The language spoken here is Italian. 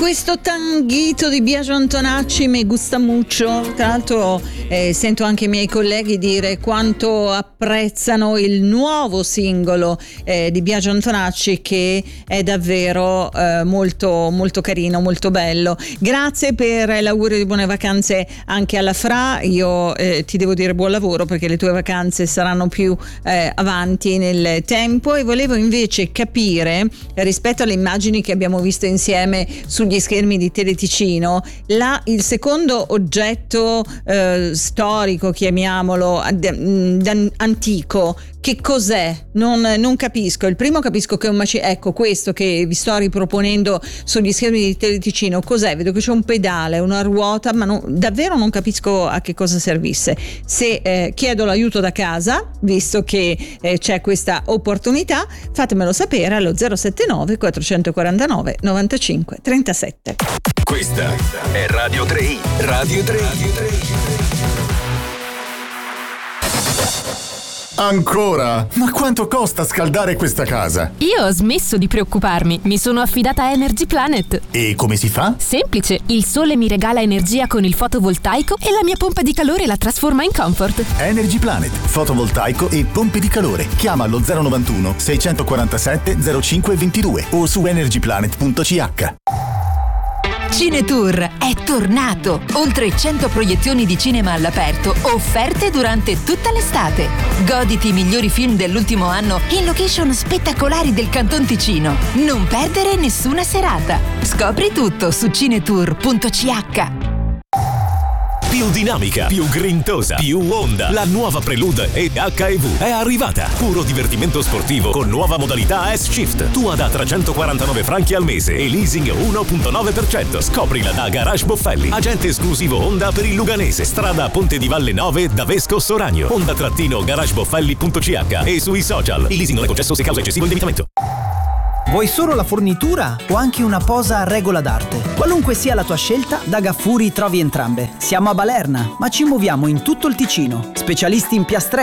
Questo tanghito di Biagio Antonacci mi gusta mucho. Tra l'altro sento anche i miei colleghi dire quanto apprezzano il nuovo singolo di Biagio Antonacci, che è davvero molto molto carino, molto bello. Grazie per l'augurio di buone vacanze anche alla Fra. Io ti devo dire buon lavoro, perché le tue vacanze saranno più avanti nel tempo, e volevo invece capire, rispetto alle immagini che abbiamo visto insieme sugli schermi di Teleticino, il secondo oggetto storico, chiamiamolo antico, che cos'è? Non capisco. Il primo capisco che è un ecco questo che vi sto riproponendo sugli schermi di Teleticino. Cos'è? Vedo che c'è un pedale, una ruota, ma davvero non capisco a che cosa servisse. Se chiedo l'aiuto da casa, visto che c'è questa opportunità, fatemelo sapere allo 079 449 95 37. Questa è Radio 3i. Radio 3i. Ancora? Ma quanto costa scaldare questa casa? Io ho smesso di preoccuparmi, mi sono affidata a Energy Planet. E come si fa? Semplice, il sole mi regala energia con il fotovoltaico e la mia pompa di calore la trasforma in comfort. Energy Planet, fotovoltaico e pompe di calore. Chiama allo 091 647 0522 o su energyplanet.ch. Cinetour è tornato! Oltre 100 proiezioni di cinema all'aperto, offerte durante tutta l'estate. Goditi i migliori film dell'ultimo anno in location spettacolari del Canton Ticino. Non perdere nessuna serata. Scopri tutto su cinetour.ch. Più dinamica, più grintosa, più onda. La nuova Prelude HEV è arrivata. Puro divertimento sportivo con nuova modalità S-Shift. Tua da 349 franchi al mese e leasing 1.9%. Scoprila da Garage Boffelli. Agente esclusivo Honda per il Luganese. Strada Ponte di Valle 9 da Vesco Soranio. Honda-garageboffelli.ch e sui social. Il leasing non è concesso se causa eccessivo indebitamento. Vuoi solo la fornitura o anche una posa a regola d'arte? Qualunque sia la tua scelta, da Gaffuri trovi entrambe. Siamo a Balerna, ma ci muoviamo in tutto il Ticino. Specialisti in piastrelle,